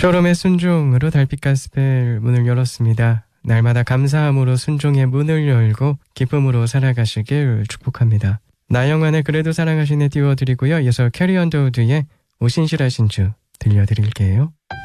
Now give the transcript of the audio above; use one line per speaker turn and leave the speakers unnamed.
쇼롬의 순종으로 달빛 가스펠 문을 열었습니다. 날마다 감사함으로 순종의 문을 열고 기쁨으로 살아가시길 축복합니다. 나영환의 그래도 사랑하시네 띄워드리고요. 이어서 캐리 언더우드의 오신실하신 주 들려드릴게요.